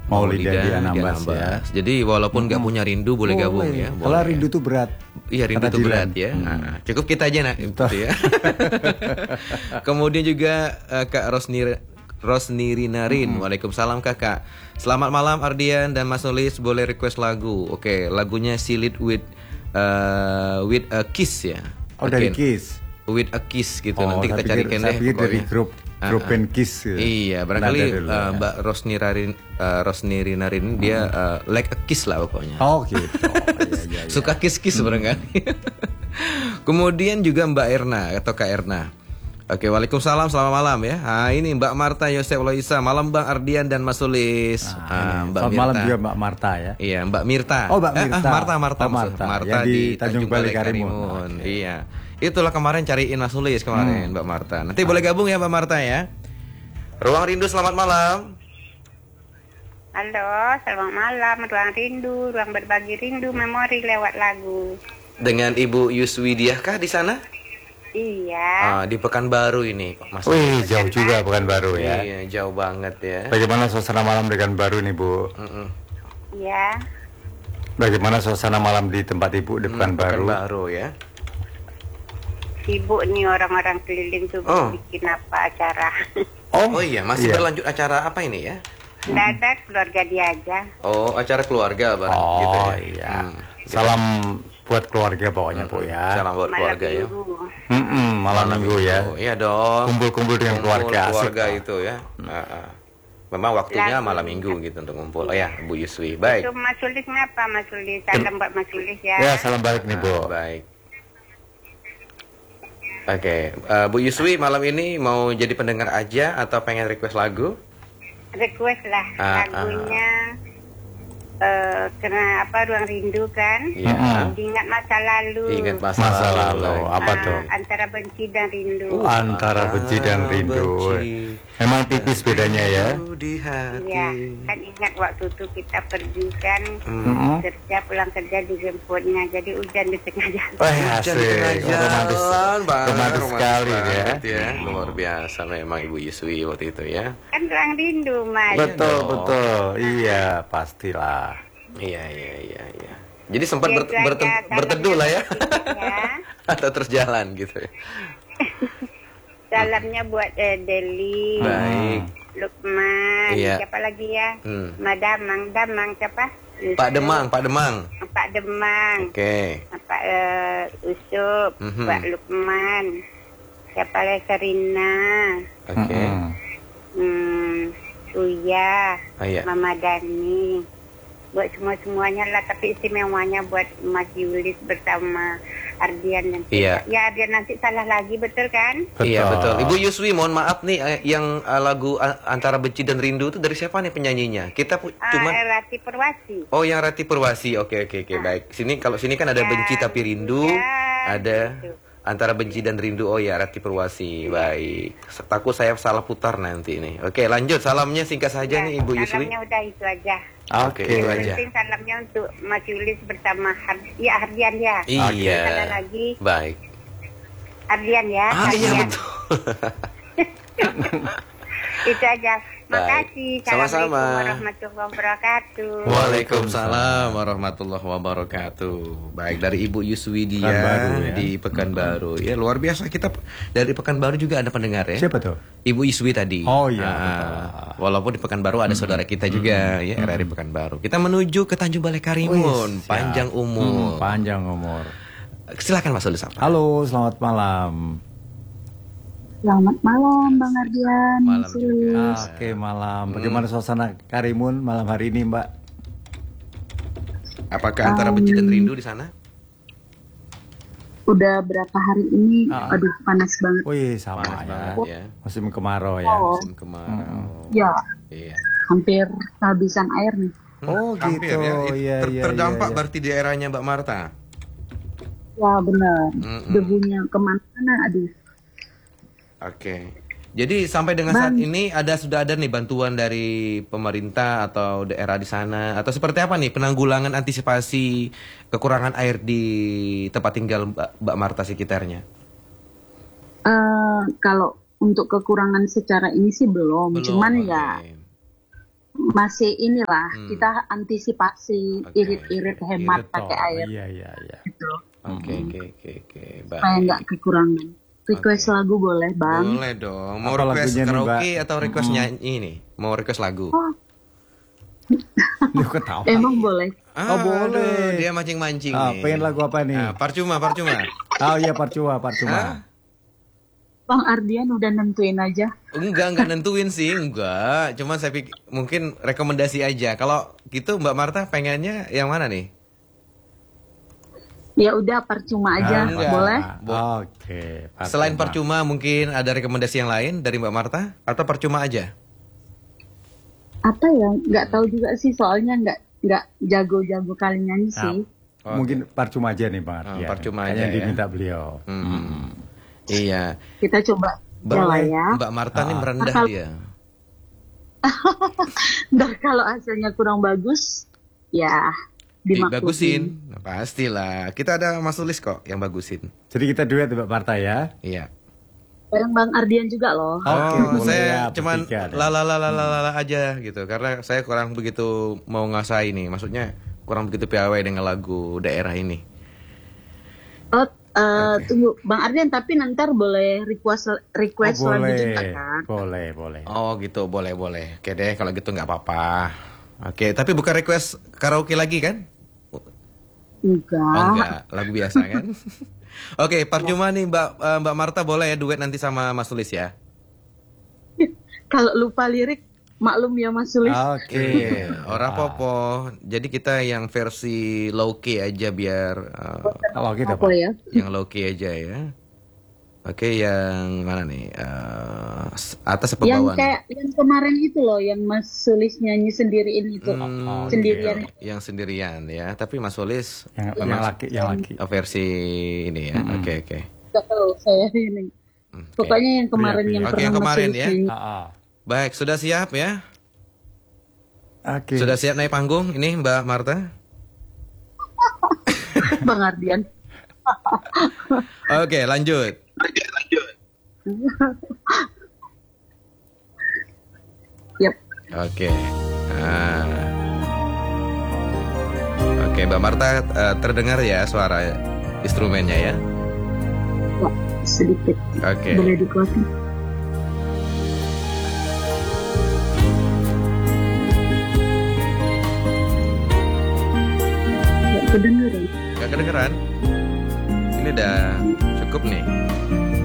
Maulida di Anambas ya. Jadi walaupun nggak punya rindu boleh gabung ya. Kalau rindu tuh berat. Iya, rindu tuh berat ya. Nah, cukup kita aja gitu ya. Kemudian juga Kak Rosniri Narin. Waalaikumsalam Kakak. Selamat malam Ardian dan Mas Nulis, boleh request lagu. Oke, lagunya Sealed with a Kiss ya. Oh, dari Kiss. With a Kiss gitu. Nanti kita carikan deh pokoknya. Dari grup band Kiss gitu. Iya, barangkali Mbak Rosniri Narin dia like a kiss lah pokoknya. Oh gitu. Ya. Suka kiss-kiss barangkali. Kemudian juga Mbak Erna atau Kak Erna. Oke, waalaikumsalam, selamat malam ya. Nah, ini Mbak Marta Yosef Loisa, malam Bang Ardian dan Mas Sulis. Mbak Mirta. Malam juga Mbak Marta ya. Iya, Mbak Mirta. Oh, Mbak Mirta. Marta di Tanjung Balai Karimun. Iya. Itulah kemarin cariin Mas Sulis kemarin, Mbak Marta. Nanti boleh gabung ya Mbak Marta ya. Ruang Rindu, selamat malam. Halo, selamat malam. Ruang Rindu, ruang berbagi rindu, memori lewat lagu. Dengan Ibu Yuswidiah kah di sana? Iya. Di Pekanbaru ini, Mas. Wih, jauh juga Pekanbaru ya. Iya, jauh banget ya. Bagaimana suasana malam di Pekanbaru nih, Bu? Iya. Bagaimana suasana malam di tempat Ibu di Pekanbaru? Pekanbaru ya. Sibuk nih orang-orang keliling tuh bikin apa acara. Oh iya, masih berlanjut acara apa ini ya? Dadak keluarga dia aja. Oh, acara keluarga bareng gitu ya. Iya. Salam buat keluarga pokoknya Bu ya. Salam buat keluarga ya. Malam minggu ya. Oh, iya dong. Kumpul-kumpul dengan keluarga itu ya. Memang waktunya malam minggu gitu untuk ngumpul. Oh ya, Bu Yuswi. Baik. Itu Mas Sulis ngapa Mas Sulis? Salam buat Mas Sulis ya. Ya, salam balik nih Bu. Baik. Oke, Bu Yuswi malam ini mau jadi pendengar aja atau pengen request lagu? Request lah lagunya. Karena ruang rindu kan. Ingat masa lalu. Ingat masa lalu. Apa tuh? Antara benci dan rindu. Antara benci dan rindu. Memang tipis bedanya ya. Iya, kan ingat waktu itu kita pergi kan kerja, pulang kerja dijemputnya, jadi hujan di tengah jalan. Romantis sekali ya. Luar biasa memang Ibu Yuswi waktu itu ya. Kan ruang rindu Mas. Betul. Iya, pastilah. Iya. Jadi sempat berteduh lah ya. Atau terus jalan gitu ya. Salamnya buat Deli. Baik. Lukman. Siapa lagi ya? Damang siapa? Pak Demang. Pak Demang. Oke. Pak Usup. Pak Lukman. Siapa lagi? Serina. Oke. Uya. Mama Dani. Buat semuanya lah, tapi istimewanya buat Mas Yulis bersama Ardian dan ya Ardian nanti salah lagi, betul kan? Iya betul. Ibu Yuswi, mohon maaf nih, yang lagu Antara Benci dan Rindu itu dari siapa nih penyanyinya? Kita cuma Rati Purwasi. Oh, yang Rati Purwasi. Oke. Baik. Kalau sini kan ada Benci tapi Rindu, ada gitu. Antara Benci dan Rindu. Oh ya, Rati Purwasi. Baik. Takut saya salah putar nanti nih. Oke, lanjut. Salamnya singkat saja nih Ibu Yuswi. Salamnya udah itu aja. Oke, itu aja. Salamnya untuk Mas Yulis bersama Ardian ya. Iya. Salah lagi. Baik. Ardian ya. Iya betul. Itu aja. Makasih. Sama-sama. Assalamualaikum warahmatullahi wabarakatuh. Waalaikumsalam warahmatullahi wabarakatuh. Baik, dari Ibu Yuswidiah di Pekanbaru. Ya, luar biasa, kita dari Pekanbaru juga ada pendengar ya. Siapa tuh? Ibu Yuswi tadi. Oh iya. Walaupun di Pekanbaru ada saudara kita juga ya, RRI Pekanbaru. Kita menuju ke Tanjung Balai Karimun. Panjang umur. Panjang umur. Silakan Mas Sulis. Halo, selamat malam. Selamat malam Bang Ardian. Malam juga. Oke, malam. Bagaimana suasana Karimun malam hari ini, Mbak? Apakah antara benci dan rindu di sana? Udah berapa hari ini, aduh panas banget. Wih, sama ya. Musim kemarau ya. Musim kemarau. Ya. Iya. Hampir kehabisan air nih. Oh, hampir, gitu. Ya. Terdampak berarti di daerahnya Mbak Marta. Ya, benar. Debunya kemana-mana, aduh. Oke. Jadi sampai dengan saat ini sudah ada nih bantuan dari pemerintah atau daerah di sana, atau seperti apa nih penanggulangan antisipasi kekurangan air di tempat tinggal Mbak Marta sekitarnya? Kalau untuk kekurangan secara ini sih belum. Cuman ya masih inilah kita antisipasi Oke. irit-irit hemat Irit pakai toh. air Iya, iya, iya. gitu Oke. supaya Baik. nggak kekurangan. Request lagu boleh bang? Boleh dong. Mau Apa request lagunya nih, karaoke Mbak? atau request nyanyi nih? Mau request lagu? Oh, Lu ketawa. emang boleh. Oh, boleh. Dia mancing-mancing nih. Pengen lagu apa nih? Percuma. Oh iya, Parcuma. Hah? Bang Ardian udah nentuin aja. Enggak nentuin sih, enggak. Cuman saya pikir mungkin rekomendasi aja. Kalau gitu Mbak Marta pengennya yang mana nih? Ya udah percuma aja, enggak. boleh? Oke. Selain percuma mungkin ada rekomendasi yang lain dari Mbak Marta atau percuma aja? Apa ya? Nggak tahu juga sih, soalnya nggak jago-jago kali nyanyi sih. Mungkin Parcuma aja nih, Bang Ardian. Percuma aja Kayaknya ya. diminta beliau. Iya. Kita coba jalan ya. Mbak Marta nih merendah Asal- dia. Ntar kalau hasilnya kurang bagus, ya dimaklumin. Dibagusin. Nah, pastilah. Kita ada Mas Tulis kok yang bagusin. Jadi kita duet Mbak Marta ya. Iya. Bareng Bang Ardian juga loh. Oke, boleh saya ya, cuman bertiga deh. la aja gitu karena saya kurang begitu mau ngasah ini. Maksudnya kurang begitu piawai dengan lagu daerah ini. Oh, tunggu Bang Ardian, tapi nanti boleh request Oh, lagu boleh. juga kan? Boleh. Oh gitu, boleh. Oke deh kalau gitu nggak apa-apa. Oke, tapi bukan request karaoke lagi kan? Enggak. Oh enggak, lagu biasa kan? Oke, percuma nih Mbak Marta boleh ya duet nanti sama Mas Tulis ya? Kalau lupa lirik, maklum ya Mas Sulis. Oke. Ora popo. Jadi kita yang versi low key aja biar Kalau kita Apa Pak. ya? yang low key aja ya. Oke, yang mana nih? Atas apa Yang bawah? kayak yang kemarin itu loh, yang Mas Sulis nyanyi sendiriin itu. Sendirian. Yang sendirian ya. Tapi Mas Solis Yang laki. versi ini ya. Oke. Nggak tahu saya ini. Pokoknya yang kemarin Iya, yang Oke, pernah yang Mas kemarin Sulis ya. nyanyi. Baik, sudah siap ya? Oke. Sudah siap naik panggung ini Mbak Marta? Bang Ardian. Oke, lanjut. Yap. Oke. Oke, Mbak Marta terdengar ya suara instrumennya ya? Wah, sedikit. Oke. Boleh dikuatin. Nggak kedengeran. Gak kedengeran? Ini udah cukup nih.